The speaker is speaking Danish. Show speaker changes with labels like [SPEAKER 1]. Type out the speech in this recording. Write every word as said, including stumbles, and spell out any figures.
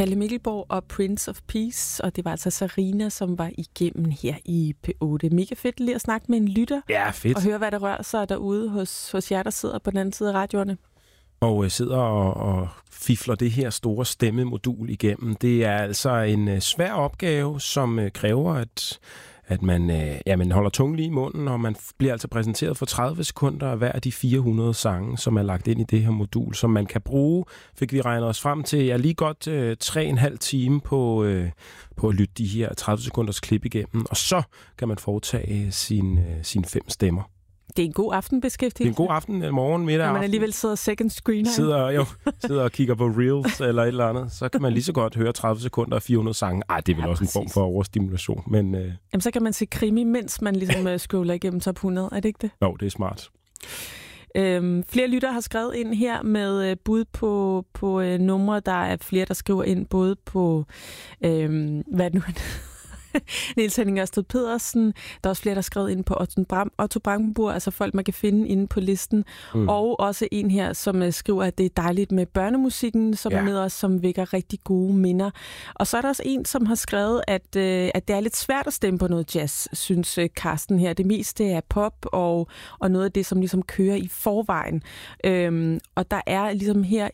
[SPEAKER 1] Palle Mikkelborg og Prince of Peace, og det var altså Sarina, som var igennem her i P otte. Mega fedt lige at snakke med en lytter.
[SPEAKER 2] Ja, fedt.
[SPEAKER 1] Og høre, hvad der rører sig derude hos, hos jer, der sidder på den anden side af radioerne.
[SPEAKER 2] Og sidder og, og fifler det her store stemmemodul igennem. Det er altså en uh, svær opgave, som uh, kræver, at, at man, uh, ja, man holder tungen lige i munden, og man bliver altså præsenteret for tredive sekunder af hver af de fire hundrede sange, som er lagt ind i det her modul, som man kan bruge, fik vi regnet os frem til, ja, lige godt uh, tre og en halv time på, uh, på at lytte de her tredive sekunders klip igennem, og så kan man foretage sin, uh, sine fem stemmer.
[SPEAKER 1] Det er en god aftenbeskæftigelse.
[SPEAKER 2] Det er en god aften, morgen, middag,
[SPEAKER 1] aften. Når man
[SPEAKER 2] aften.
[SPEAKER 1] alligevel sidder second screen her.
[SPEAKER 2] Sidder, jo, sidder og kigger på reels eller et eller andet, så kan man lige så godt høre tredive sekunder og fire hundrede sange. Ej, det er vel ja, også præcis. En form for overstimulation. Men, øh...
[SPEAKER 1] Jamen, så kan man se krimi, mens man ligesom scroller igennem top hundrede. Er det ikke det?
[SPEAKER 2] Jo, det er smart.
[SPEAKER 1] Øhm, flere lyttere har skrevet ind her med øh, bud på, på øh, numre. Der er flere, der skriver ind både på, øh, hvad er det nu? Niels Henning Ørsted Pedersen. Der er også flere, der er skrevet ind på Otto, Bram, Otto Brandenburg, altså folk, man kan finde inde på listen. Mm. Og også en her, som uh, skriver, at det er dejligt med børnemusikken, som ja. er med os, som vækker rigtig gode minder. Og så er der også en, som har skrevet, at, uh, at det er lidt svært at stemme på noget jazz, synes uh, Karsten her. Det meste er pop og, og noget af det, som ligesom kører i forvejen. Øhm, og der er ligesom her